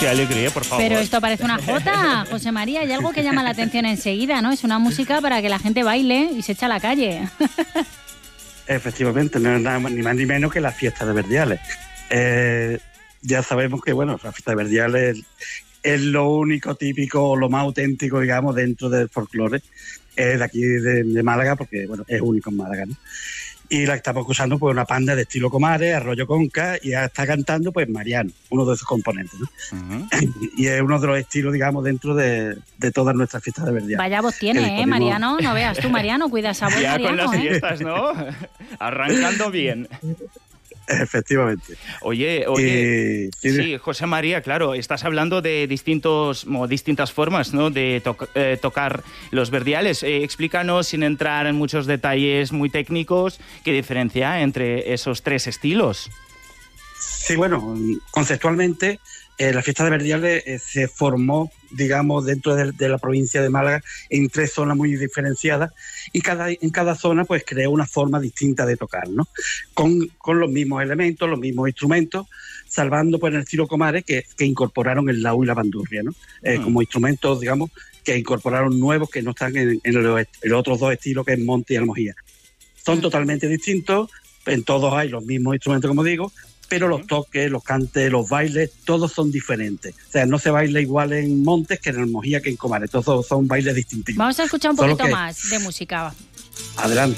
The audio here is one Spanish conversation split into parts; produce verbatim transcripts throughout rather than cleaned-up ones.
y alegría, por favor. Pero esto parece una jota, José María. Hay algo que llama la atención enseguida, ¿no? Es una música para que la gente baile y se echa a la calle. Efectivamente, no es nada ni más ni menos que la fiesta de Verdiales. Eh, ya sabemos que, bueno, la fiesta de Verdiales es, es lo único típico, lo más auténtico, digamos, dentro del folclore eh, de aquí de, de Málaga, porque, bueno, es único en Málaga, ¿no? Y la estamos usando pues una banda de estilo Comares, Arroyo Conca, y ya está cantando pues Mariano, uno de esos componentes, ¿no? Uh-huh. Y es uno de los estilos, digamos, dentro de, de todas nuestras fiestas de Verdiales. Vaya voz tiene, ¿eh, Mariano? No veas tú, Mariano, cuida esa voz, ya Mariano, con las ¿eh? fiestas, ¿no? Arrancando bien. Efectivamente. Oye, oye, eh, sí, sí, José María, claro, estás hablando de distintos, o distintas formas, ¿no?, de to eh, tocar los verdiales. Eh, explícanos, sin entrar en muchos detalles muy técnicos, qué diferencia entre esos tres estilos. Sí, bueno, conceptualmente eh, la fiesta de Verdiales eh, se formó, digamos, dentro de, de la provincia de Málaga en tres zonas muy diferenciadas, y cada, en cada zona pues creó una forma distinta de tocar, ¿no? Con, con los mismos elementos, los mismos instrumentos, salvando pues en el estilo Comares que, que incorporaron el laúd y la bandurria, ¿no? Eh, mm. Como instrumentos, digamos, que incorporaron nuevos que no están en, en los, los otros dos estilos, que es monte y almojía. Son mm. totalmente distintos, en todos hay los mismos instrumentos, como digo, pero los toques, los cantes, los bailes, todos son diferentes. O sea, no se baila igual en Montes que en Almojía que en Comares. Todos son bailes distintivos. Vamos a escuchar un Solo poquito que... más de música. Adelante.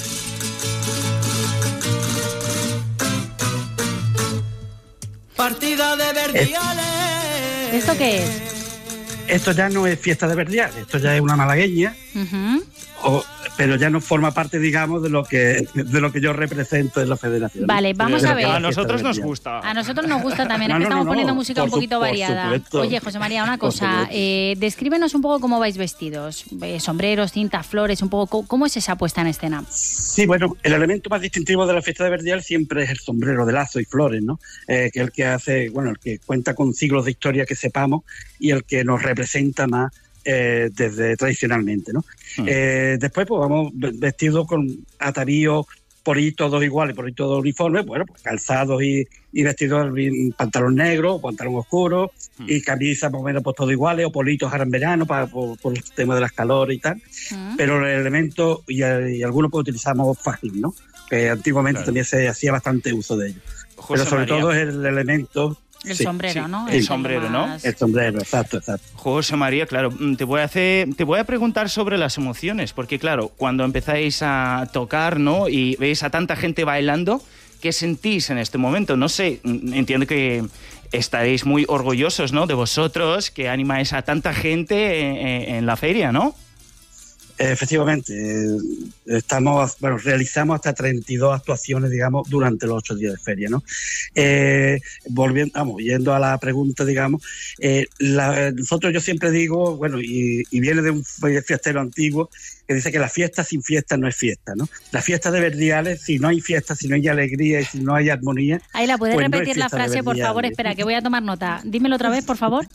Partida de Verdiales. ¿Esto qué es? Esto ya no es fiesta de Verdiales, esto ya es una malagueña. Uh-huh. o, pero ya no forma parte, digamos, de lo que de lo que yo represento en la federación. Vale, vamos pero a ver. A nosotros nos gusta. A nosotros nos gusta también, no, es que no, estamos no, poniendo no, música un poquito su, variada. supuesto. Oye, José María, una cosa, eh, descríbenos un poco cómo vais vestidos, eh, sombreros, cintas, flores, un poco, ¿cómo es esa puesta en escena? Sí, bueno, el elemento más distintivo de la fiesta de Verdiales siempre es el sombrero de lazo y flores, ¿no? Eh, que es el que hace, bueno, el que cuenta con siglos de historia que sepamos y el que nos representa más Eh, desde tradicionalmente, ¿no? Mm. Eh, después pues vamos vestidos con atavíos, por ahí todos iguales, por ahí todos uniformes, bueno, pues calzados y, y vestidos en pantalón negro, pantalón oscuro mm. y camisas más o menos pues todos iguales, o politos ahora en verano para, por, por el tema de las calores y tal, mm. pero el elemento, y, y algunos pues utilizamos fajín, ¿no? Que antiguamente claro. también se hacía bastante uso de ello. José pero sobre María. todo es el elemento... El sí, sombrero, sí. ¿no? El, el sombrero, ¿no? El sombrero, exacto, exacto. José María, claro, te voy a hacer, te voy a preguntar sobre las emociones, porque claro, cuando empezáis a tocar, ¿no? Y veis a tanta gente bailando, ¿qué sentís en este momento? No sé, entiendo que estaréis muy orgullosos, ¿no? De vosotros, que animáis a tanta gente en, en la feria, ¿no? Efectivamente, estamos, bueno, realizamos hasta treinta y dos actuaciones, digamos, durante los ocho días de feria, ¿no? Eh, volviendo, vamos, yendo a la pregunta, digamos, eh, la, nosotros yo siempre digo, bueno, y, y viene de un fiestero antiguo que dice que la fiesta sin fiesta no es fiesta, ¿no? La fiesta de Verdiales, si no hay fiesta, si no hay alegría y si no hay armonía... Ahí la puedes pues repetir no la frase, por favor, espera, que voy a tomar nota. Dímelo otra vez, por favor.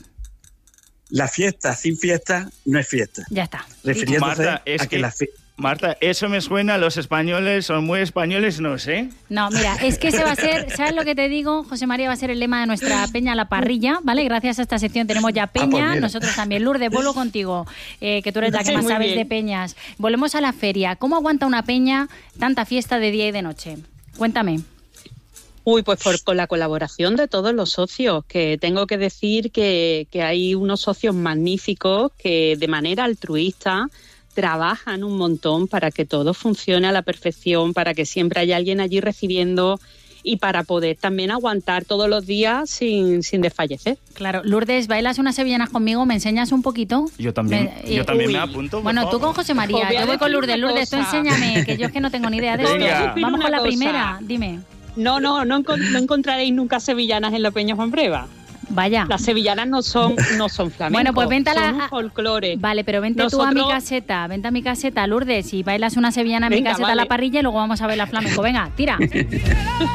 La fiesta sin fiesta no es fiesta. Ya está. Refiriéndose Marta, es a que, que la fi- Marta, eso me suena a los españoles, son muy españoles, no sé. No, mira, es que ese va a ser, ¿sabes lo que te digo? José María, va a ser el lema de nuestra Peña La Parrilla, ¿vale? Gracias a esta sección tenemos ya Peña, ah, pues nosotros también. Lourdes, vuelvo contigo, eh, que tú eres la que sí, más sabes bien. de peñas. Volvemos a la feria. ¿Cómo aguanta una peña tanta fiesta de día y de noche? Cuéntame. Uy, pues por, con la colaboración de todos los socios, que tengo que decir que, que hay unos socios magníficos que de manera altruista trabajan un montón para que todo funcione a la perfección, para que siempre haya alguien allí recibiendo y para poder también aguantar todos los días sin, sin desfallecer. Claro. Lourdes, ¿bailas unas sevillanas conmigo? ¿Me enseñas un poquito? Yo también, me, yo también me apunto. Bueno, favor. tú con José María, pues yo voy con Lourdes. Lourdes, tú enséñame, que yo es que no tengo ni idea de esto. Vamos con la cosa. primera, dime. No, no, no, encont- no encontraréis nunca sevillanas en la Peña Juan Breva. Vaya. Las sevillanas no son, no son flamencos. Bueno, pues vente a la... son un folclore. Vale, pero vente Nosotros... tú a mi caseta, vente a mi caseta, Lourdes, y bailas una sevillana en Venga, mi caseta vale. a la parrilla y luego vamos a bailar flamenco. Venga, tira.